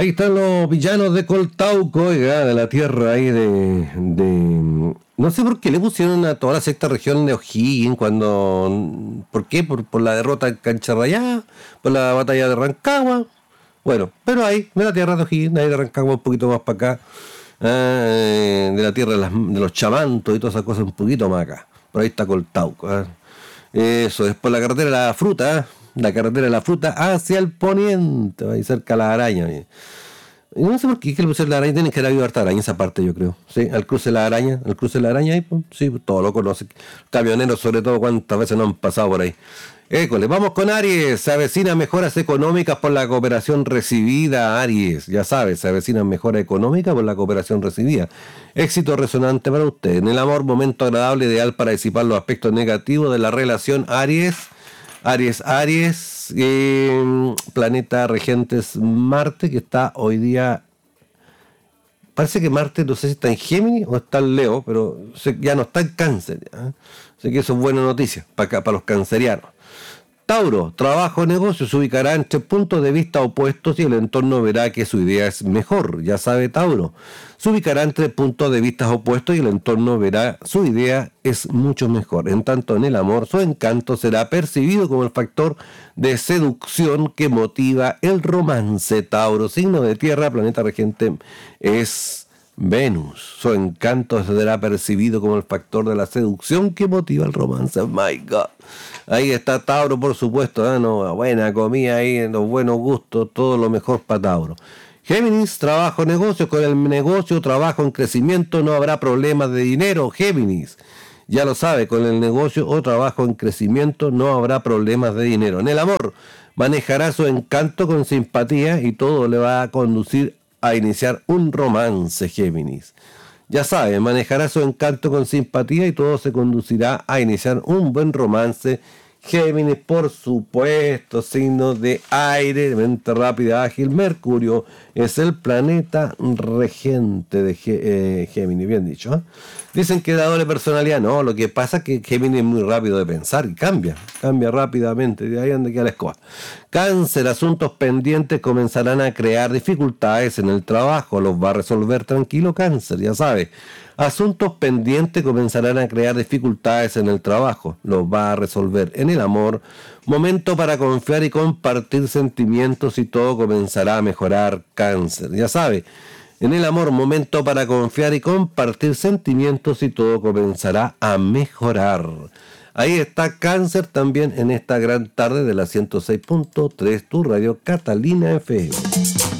Ahí están los villanos de Coltauco, oiga, de la tierra ahí de... No sé por qué le pusieron a toda la sexta región de O'Higgins cuando... ¿Por qué? Por la derrota en Cancha Rayada, por la batalla de Rancagua. Bueno, pero ahí, de la tierra de O'Higgins, ahí de Rancagua un poquito más para acá. De la tierra de los chamantos y todas esas cosas un poquito más acá. Por ahí está Coltauco. Eso, después la carretera de la fruta, la carretera de la fruta hacia el poniente, ahí cerca de la araña. Y no sé por qué que le pusieron la araña, tienen que haber harta araña esa parte, yo creo. Sí, al cruce de la araña ahí, pues, sí, todo lo conocen. Camioneros, sobre todo, cuántas veces no han pasado por ahí. École, vamos con Aries. Se avecinan mejoras económicas por la cooperación recibida, Aries. Ya sabes, se avecinan mejoras económicas por la cooperación recibida. Éxito resonante para usted. En el amor, momento agradable, ideal para disipar los aspectos negativos de la relación Aries. Aries, planeta regente es Marte, que está hoy día... Parece que Marte, no sé si está en Géminis o está en Leo, pero ya no está en Cáncer. Así que eso es buena noticia para los cancerianos. Tauro, trabajo o negocio se ubicará entre puntos de vista opuestos y el entorno verá que su idea es mejor. Ya sabe Tauro, se ubicará entre puntos de vista opuestos y el entorno verá su idea es mucho mejor. En tanto en el amor, su encanto será percibido como el factor de seducción que motiva el romance. Tauro, signo de tierra, planeta regente es Venus. Su encanto será percibido como el factor de la seducción que motiva el romance. My God. Ahí está Tauro, por supuesto, ¿no? Buena comida ahí, los buenos gustos, todo lo mejor para Tauro. Géminis, trabajo, negocio. Con el negocio, trabajo en crecimiento, no habrá problemas de dinero. Géminis, ya lo sabe, con el negocio o trabajo en crecimiento no habrá problemas de dinero. En el amor, manejará su encanto con simpatía y todo le va a conducir a iniciar un romance, Géminis. Ya sabe, manejará su encanto con simpatía y todo se conducirá a iniciar un buen romance. Géminis, por supuesto, signo de aire, mente rápida, ágil. Mercurio es el planeta regente de Géminis, bien dicho. Dicen que da doble personalidad. No, lo que pasa es que Géminis es muy rápido de pensar y cambia rápidamente. De ahí anda que a la escoba. Cáncer, asuntos pendientes comenzarán a crear dificultades en el trabajo. Los va a resolver tranquilo, Cáncer, ya sabe. Asuntos pendientes comenzarán a crear dificultades en el trabajo. Los va a resolver. En el amor, momento para confiar y compartir sentimientos y todo comenzará a mejorar, Cáncer. Ya sabe, en el amor, momento para confiar y compartir sentimientos y todo comenzará a mejorar. Ahí está Cáncer también en esta gran tarde de la 106.3, tu radio Catalina FM.